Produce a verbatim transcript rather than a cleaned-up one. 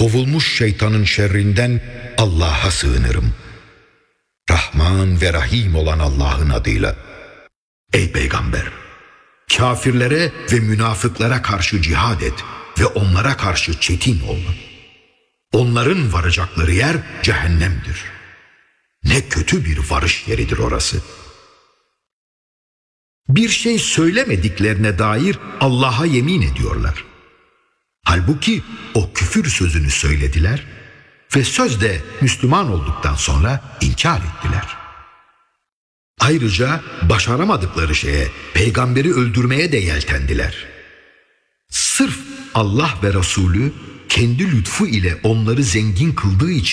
kovulmuş şeytanın şerrinden Allah'a sığınırım. Rahman ve Rahim olan Allah'ın adıyla. Ey peygamber! Kafirlere ve münafıklara karşı cihad et ve onlara karşı çetin ol. Onların varacakları yer cehennemdir. Ne kötü bir varış yeridir orası. Bir şey söylemediklerine dair Allah'a yemin ediyorlar. Halbuki o küfür sözünü söylediler ve sözde Müslüman olduktan sonra inkar ettiler. Ayrıca başaramadıkları şeye, peygamberi öldürmeye de yeltendiler. Sırf Allah ve Resulü kendi lütfu ile onları zengin kıldığı için